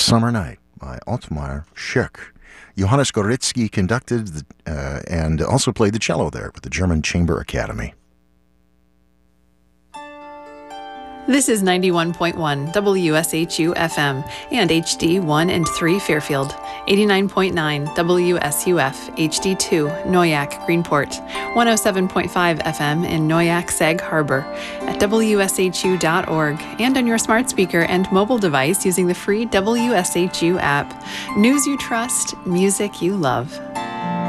Summer Night by Otmar Schoeck. Johannes Goretzky conducted and also played the cello there with the German Chamber Academy. This is 91.1 WSHU FM and HD 1 and 3 Fairfield, 89.9 WSUF HD2 Noyak Greenport, 107.5 FM in Noyak Sag Harbor, at WSHU.org, and on your smart speaker and mobile device using the free WSHU app. News you trust, music you love.